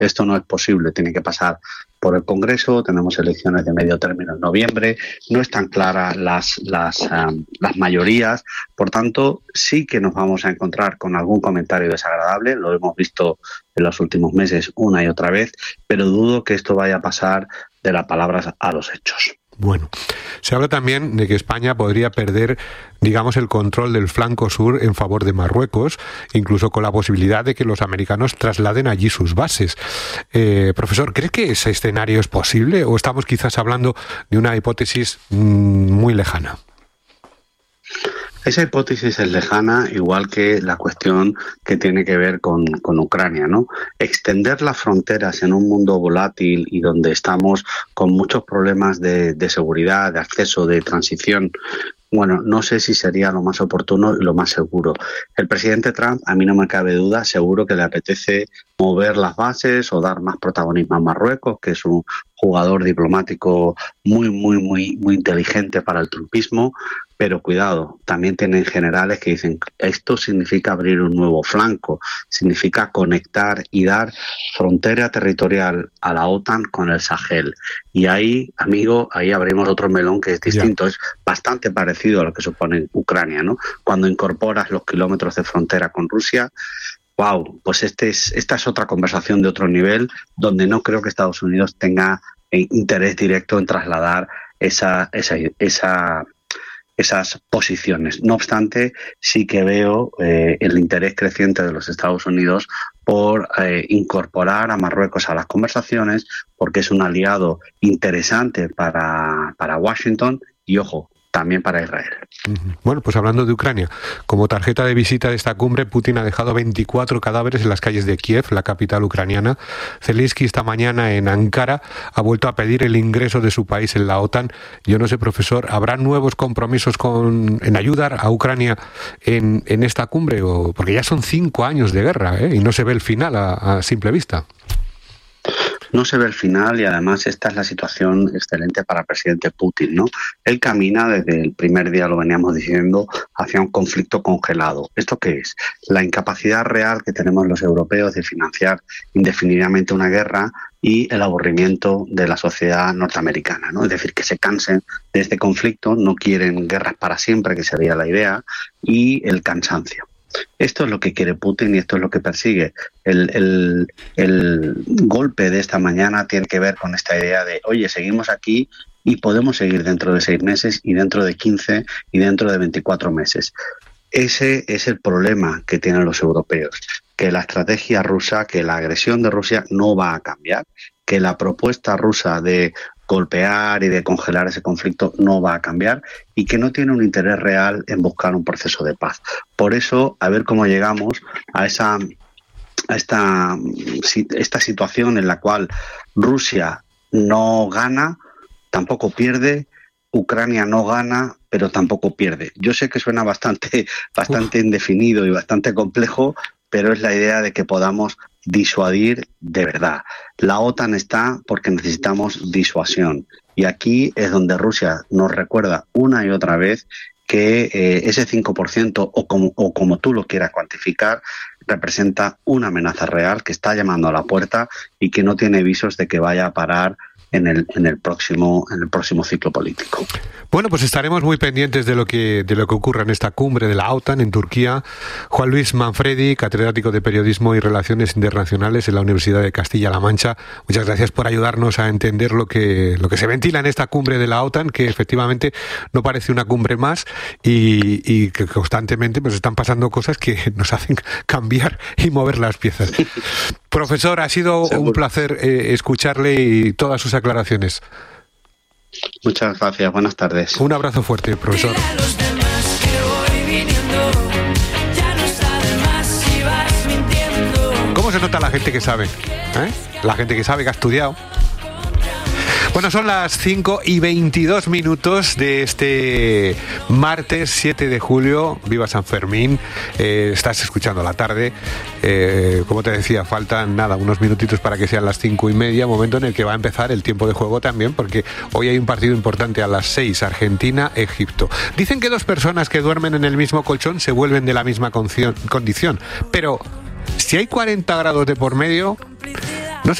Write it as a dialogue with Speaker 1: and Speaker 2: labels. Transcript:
Speaker 1: Esto no es posible, tiene que pasar por el Congreso, tenemos elecciones de medio término en noviembre, no están claras las mayorías, por tanto sí que nos vamos a encontrar con algún comentario desagradable, lo hemos visto en los últimos meses una y otra vez, pero dudo que esto vaya a pasar de las palabras a los hechos.
Speaker 2: Bueno, se habla también de que España podría perder, digamos, el control del flanco sur en favor de Marruecos, incluso con la posibilidad de que los americanos trasladen allí sus bases. Profesor, ¿cree que ese escenario es posible o estamos quizás hablando de una hipótesis muy lejana?
Speaker 1: Esa hipótesis es lejana, igual que la cuestión que tiene que ver con Ucrania, ¿no? Extender las fronteras en un mundo volátil y donde estamos con muchos problemas de seguridad, de acceso, de transición, bueno, no sé si sería lo más oportuno y lo más seguro. El presidente Trump, a mí no me cabe duda, seguro que le apetece mover las bases o dar más protagonismo a Marruecos, que es un jugador diplomático muy inteligente para el trumpismo, pero cuidado, también tienen generales que dicen esto significa abrir un nuevo flanco, significa conectar y dar frontera territorial a la OTAN con el Sahel. Y ahí, amigo, ahí abrimos otro melón que es distinto, es bastante parecido a lo que supone Ucrania, ¿no? Cuando incorporas los kilómetros de frontera con Rusia, wow, pues esta es otra conversación de otro nivel, donde no creo que Estados Unidos tenga interés directo en trasladar esas posiciones. No obstante, sí que veo el interés creciente de los Estados Unidos por incorporar a Marruecos a las conversaciones, porque es un aliado interesante para Washington y, ojo, también para Israel.
Speaker 2: Bueno, pues hablando de Ucrania, como tarjeta de visita de esta cumbre, Putin ha dejado 24 cadáveres en las calles de Kiev, la capital ucraniana. Zelensky esta mañana en Ankara ha vuelto a pedir el ingreso de su país en la OTAN. Yo no sé, profesor, ¿habrá nuevos compromisos en ayudar a Ucrania en esta cumbre? Porque ya son 5 años de guerra, y no se ve el final a simple vista.
Speaker 1: No se ve el final y además esta es la situación excelente para el presidente Putin, ¿no? Él camina desde el primer día, lo veníamos diciendo, hacia un conflicto congelado. ¿Esto qué es? La incapacidad real que tenemos los europeos de financiar indefinidamente una guerra y el aburrimiento de la sociedad norteamericana, ¿no? Es decir, que se cansen de este conflicto, no quieren guerras para siempre, que sería la idea, y el cansancio. Esto es lo que quiere Putin y esto es lo que persigue. El golpe de esta mañana tiene que ver con esta idea de, oye, seguimos aquí y podemos seguir dentro de 6 meses y dentro de 15 y dentro de 24 meses. Ese es el problema que tienen los europeos, que la estrategia rusa, que la agresión de Rusia no va a cambiar, que la propuesta rusa de golpear y de congelar ese conflicto no va a cambiar y que no tiene un interés real en buscar un proceso de paz. Por eso, a ver cómo llegamos a esta situación en la cual Rusia no gana, tampoco pierde, Ucrania no gana, pero tampoco pierde. Yo sé que suena bastante indefinido y bastante complejo, pero es la idea de que podamos disuadir de verdad. La OTAN está porque necesitamos disuasión. Y aquí es donde Rusia nos recuerda una y otra vez que ese 5%, o como tú lo quieras cuantificar, representa una amenaza real que está llamando a la puerta y que no tiene visos de que vaya a parar en el próximo ciclo político.
Speaker 2: Bueno, pues estaremos muy pendientes de lo que ocurra en esta cumbre de la OTAN en Turquía. Juan Luis Manfredi, catedrático de Periodismo y Relaciones Internacionales en la Universidad de Castilla-La Mancha. Muchas gracias por ayudarnos a entender lo que se ventila en esta cumbre de la OTAN, que efectivamente no parece una cumbre más y que constantemente pues están pasando cosas que nos hacen cambiar y mover las piezas. Profesor, ha sido un placer escucharle y todas sus aclaraciones.
Speaker 1: Muchas gracias, buenas tardes.
Speaker 2: Un abrazo fuerte, profesor. ¿Cómo se nota la gente que sabe? La gente que sabe, que ha estudiado. Bueno, son las 5:22 de este martes 7 de julio. Viva San Fermín. Estás escuchando La Tarde. Como te decía, faltan unos minutitos para que sean las 5:30, momento en el que va a empezar el tiempo de juego también, porque hoy hay un partido importante a las 6, Argentina-Egipto. Dicen que 2 personas que duermen en el mismo colchón se vuelven de la misma condición, pero si hay 40 grados de por medio,